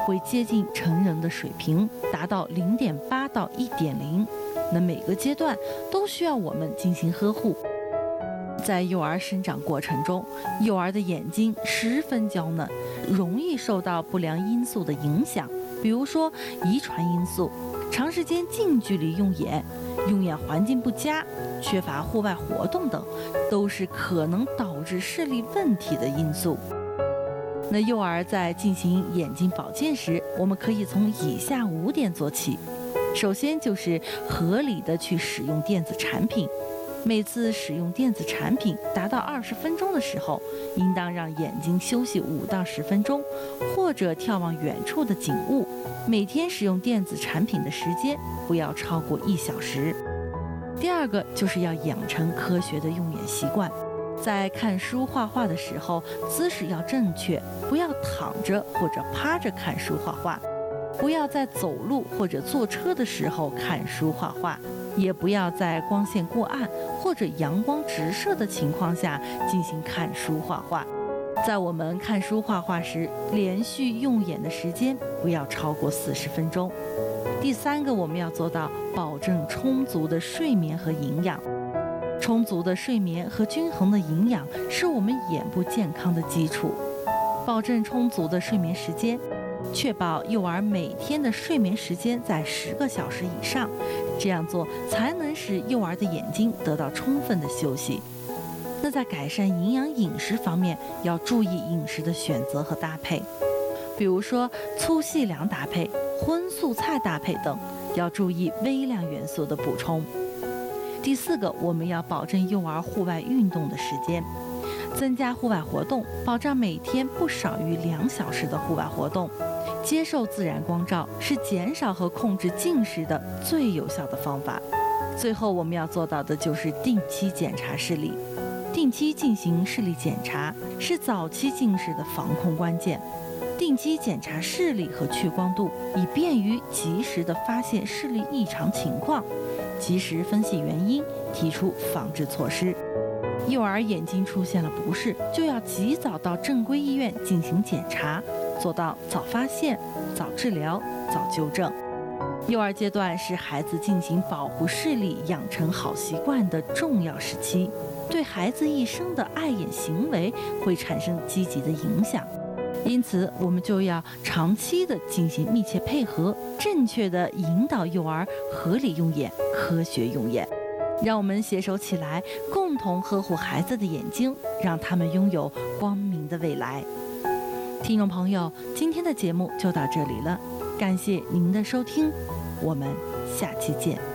会接近成人的水平，达到0.8到1.0。那每个阶段都需要我们进行呵护。在幼儿生长过程中，幼儿的眼睛十分娇嫩，容易受到不良因素的影响，比如说遗传因素、长时间近距离用眼环境不佳、缺乏户外活动等，都是可能导致视力问题的因素。那幼儿在进行眼睛保健时，我们可以从以下5点做起。首先就是合理的去使用电子产品。每次使用电子产品达到20分钟的时候，应当让眼睛休息5到10分钟，或者眺望远处的景物。每天使用电子产品的时间不要超过1小时。第二个就是要养成科学的用眼习惯。在看书画画的时候，姿势要正确，不要躺着或者趴着看书画画，不要在走路或者坐车的时候看书画画，也不要在光线过暗或者阳光直射的情况下进行看书画画。在我们看书画画时，连续用眼的时间不要超过40分钟。第三个，我们要做到保证充足的睡眠和营养。充足的睡眠和均衡的营养是我们眼部健康的基础。保证充足的睡眠时间，确保幼儿每天的睡眠时间在10个小时以上，这样做才能使幼儿的眼睛得到充分的休息。那在改善营养饮食方面，要注意饮食的选择和搭配，比如说粗细粮搭配、荤素菜搭配等，要注意微量元素的补充。第四个，我们要保证幼儿户外运动的时间，增加户外活动，保障每天不少于2小时的户外活动。接受自然光照是减少和控制近视的最有效的方法。最后我们要做到的就是定期检查视力。定期进行视力检查是早期近视的防控关键。定期检查视力和屈光度，以便于及时的发现视力异常情况，及时分析原因，提出防治措施。幼儿眼睛出现了不适，就要及早到正规医院进行检查，做到早发现、早治疗、早纠正。幼儿阶段是孩子进行保护视力、养成好习惯的重要时期，对孩子一生的爱眼行为会产生积极的影响。因此，我们就要长期的进行密切配合，正确的引导幼儿合理用眼、科学用眼。让我们携手起来，共同呵护孩子的眼睛，让他们拥有光明的未来。听众朋友，今天的节目就到这里了，感谢您的收听，我们下期见。